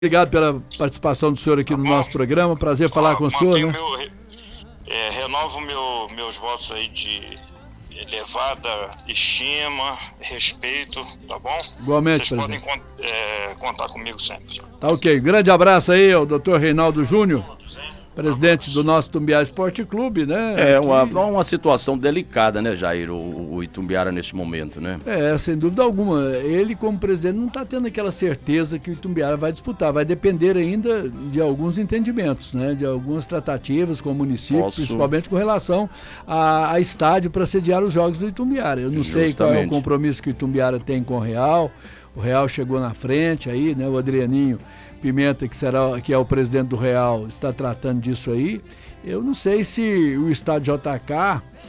Obrigado pela participação do senhor aqui no nosso programa. Prazer falar com o senhor, né? Renovo meus votos aí de elevada estima, respeito, tá bom? Igualmente, vocês presidente. podem contar comigo sempre. Tá ok. Grande abraço aí ao doutor Reinaldo Júnior, presidente do nosso Itumbiara Esporte Clube, né? É uma situação delicada, né, Jair, o Itumbiara neste momento, né? Sem dúvida alguma. Ele, como presidente, não está tendo aquela certeza que o Itumbiara vai disputar. Vai depender ainda de alguns entendimentos, né? De algumas tratativas com o município, principalmente com relação a estádio para sediar os jogos do Itumbiara. Eu não sei qual é o compromisso que o Itumbiara tem com o Real. O Real chegou na frente aí, né? O Adrianinho Pimenta, que é o presidente do Real, está tratando disso aí. Eu não sei se o estádio JK